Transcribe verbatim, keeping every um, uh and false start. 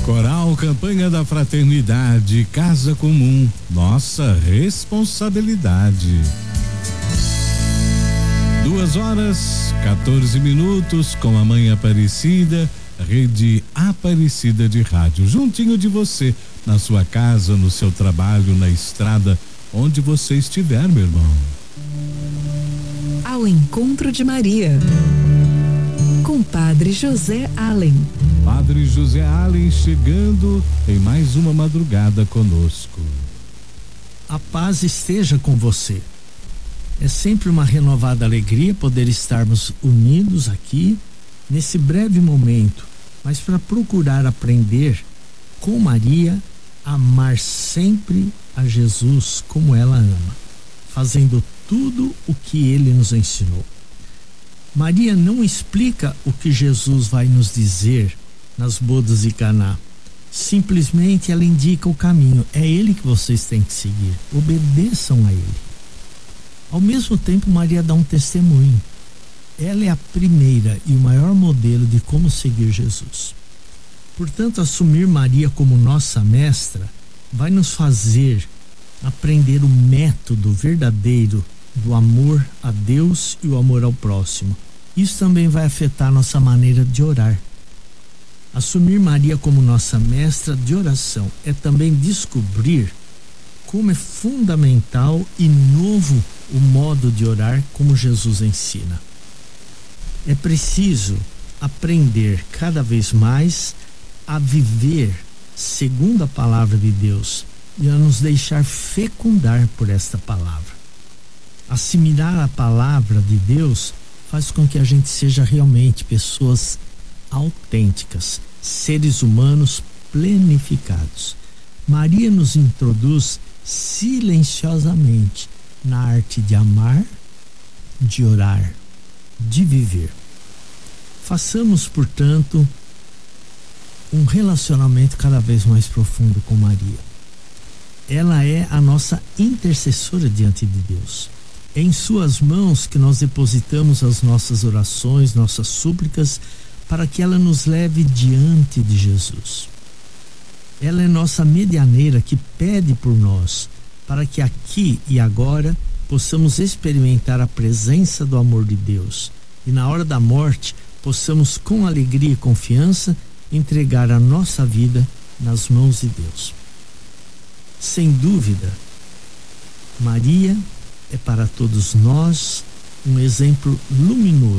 Coral Campanha da Fraternidade, Casa Comum, nossa responsabilidade. Duas horas, quatorze minutos, com a Mãe Aparecida, Rede Aparecida de Rádio, juntinho de você, na sua casa, no seu trabalho, na estrada, onde você estiver, meu irmão. Ao encontro de Maria, com Padre José Allen. Padre José Allen chegando em mais uma madrugada conosco. A paz esteja com você. É sempre uma renovada alegria poder estarmos unidos aqui nesse breve momento, mas para procurar aprender com Maria a amar sempre a Jesus como ela ama, fazendo tudo o que ele nos ensinou. Maria não explica o que Jesus vai nos dizer nas bodas de Caná. Simplesmente ela indica o caminho. É ele que vocês têm que seguir. Obedeçam a ele. Ao mesmo tempo, Maria dá um testemunho. Ela é a primeira e o maior modelo de como seguir Jesus. Portanto, assumir Maria como nossa mestra vai nos fazer aprender o método verdadeiro do amor a Deus e o amor ao próximo. Isso também vai afetar nossa maneira de orar. Assumir Maria como nossa mestra de oração é também descobrir como é fundamental e novo o modo de orar como Jesus ensina. É preciso aprender cada vez mais a viver segundo a palavra de Deus e a nos deixar fecundar por esta palavra. Assimilar a palavra de Deus faz com que a gente seja realmente pessoas autênticas, seres humanos plenificados. Maria nos introduz silenciosamente na arte de amar, de orar, de viver. Façamos, portanto, um relacionamento cada vez mais profundo com Maria. Ela é a nossa intercessora diante de Deus. É em suas mãos que nós depositamos as nossas orações, nossas súplicas, para que ela nos leve diante de Jesus. Ela é nossa medianeira que pede por nós, para que aqui e agora possamos experimentar a presença do amor de Deus e na hora da morte possamos com alegria e confiança entregar a nossa vida nas mãos de Deus. Sem dúvida, Maria é para todos nós um exemplo luminoso